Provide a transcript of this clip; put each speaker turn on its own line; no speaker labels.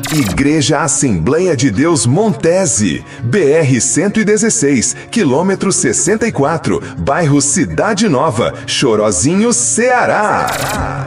Igreja Assembleia de Deus Montese, BR-116, quilômetro 64, bairro Cidade Nova, Chorozinho, Ceará.